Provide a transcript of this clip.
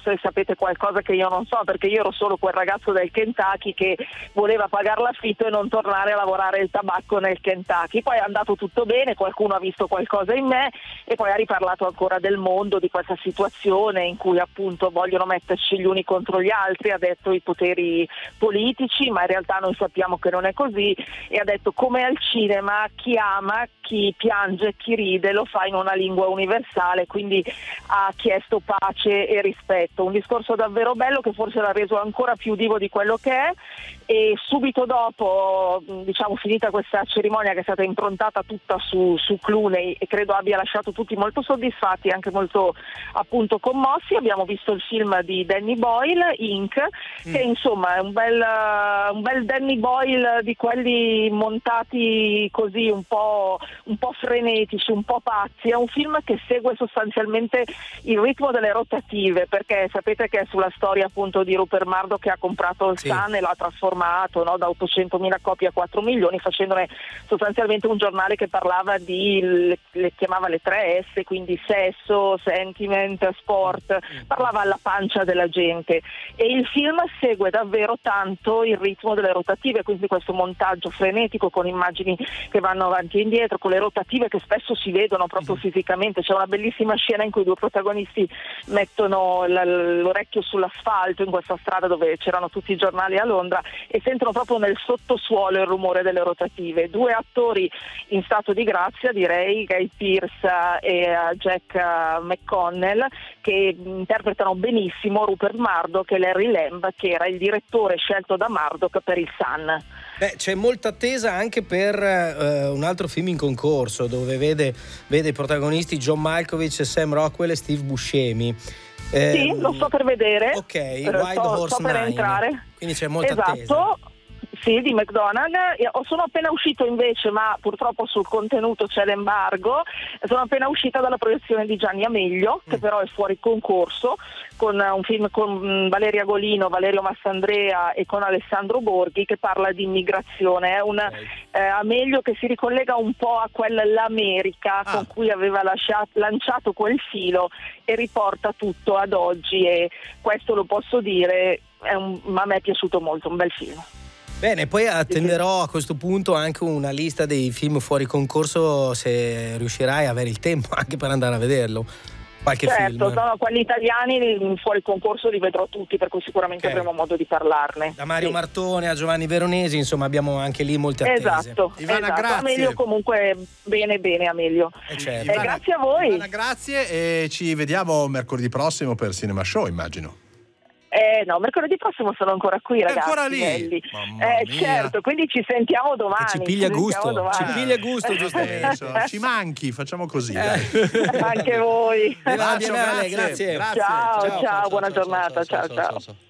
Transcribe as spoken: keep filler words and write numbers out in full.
forse sapete qualcosa che io non so, perché io ero solo quel ragazzo del Kentucky che voleva pagare l'affitto e non tornare a lavorare il tabacco nel Kentucky. Poi è andato tutto bene, qualcuno ha visto qualcosa in me e poi ha riparlato ancora del mondo, di questa situazione in cui appunto vogliono metterci gli uni contro gli altri, ha detto i poteri politici, ma in realtà noi sappiamo che non è così, e ha detto come al cinema chi ama, chi piange, chi ride lo fa in una lingua universale, quindi ha chiesto pace e rispetto, un discorso davvero bello che forse l'ha reso ancora più divo di quello che è. E subito dopo, diciamo, finita questa cerimonia che è stata improntata tutta su, su Clooney e credo abbia lasciato tutti molto soddisfatti e anche molto appunto commossi, abbiamo visto il film di Danny Boyle, Inc, mm. che insomma è un bel, un bel Danny Boyle di quelli montati così un po', un po' frenetici, un po' pazzi. È un film che segue sostanzialmente il ritmo delle rotative, perché sapete che è sulla storia appunto di Rupert Murdoch che ha comprato il sì. Sun e l'ha trasformato, no, da ottocentomila copie a quattro milioni, facendone sostanzialmente un giornale che parlava di, le, le chiamava le tre S, quindi sesso, sentiment, sport, parlava alla pancia della gente, e il film segue davvero tanto il ritmo delle rotative, quindi questo montaggio frenetico con immagini che vanno avanti e indietro, con le rotative che spesso si vedono proprio fisicamente. C'è una bellissima scena in cui i due protagonisti mettono l- l'orecchio sull'asfalto in questa strada dove c'erano tutti i giornali a Londra e sentono proprio nel sottosuolo il rumore delle rotative. Due attori in stato di grazia, direi, Guy Pearce e Jack McConnell, che interpretano benissimo Rupert Murdoch e Larry Lamb, che era il direttore scelto da Murdoch per il Sun. Beh, c'è molta attesa anche per uh, un altro film in concorso dove vede, vede i protagonisti John Malkovich, Sam Rockwell e Steve Buscemi. Eh, sì, lo sto per vedere. Ok, Wild sto, Horse sto per Nine. entrare. Quindi c'è molta esatto. attesa. Sì, di McDonagh. Io sono appena uscito invece, ma purtroppo sul contenuto c'è l'embargo, sono appena uscita dalla proiezione di Gianni Amelio, che mm. però è fuori concorso, con un film con Valeria Golino, Valerio Massandrea e con Alessandro Borghi, che parla di immigrazione. È un okay. eh, Amelio che si ricollega un po' a quella l'America ah. con cui aveva lasciato, lanciato quel filo e riporta tutto ad oggi, e questo lo posso dire, è un, a me è piaciuto molto, un bel film. Bene, poi attenderò a questo punto anche una lista dei film fuori concorso, se riuscirai a avere il tempo anche per andare a vederlo. Qualche certo, film. No, quelli italiani fuori concorso li vedrò tutti, per cui sicuramente okay. avremo modo di parlarne. Da Mario sì. Martone a Giovanni Veronesi, insomma abbiamo anche lì molte attese. Esatto, Ivana, esatto. grazie. Amelio comunque bene bene Amelio. Eh certo. Ivana, eh, grazie a voi. Ivana, grazie, e ci vediamo mercoledì prossimo per Cinema Show, immagino. Eh no, mercoledì prossimo sono ancora qui, ragazzi. È ancora lì? Eh mia. certo, quindi ci sentiamo domani. Che ci piglia ci gusto, domani. ci piglia gusto, giustamente. Ci manchi, facciamo così. Eh. Anche voi. Grazie, grazie. grazie. Ciao, ciao, ciao, ciao, buona ciao, giornata. ciao, ciao. ciao, ciao. ciao.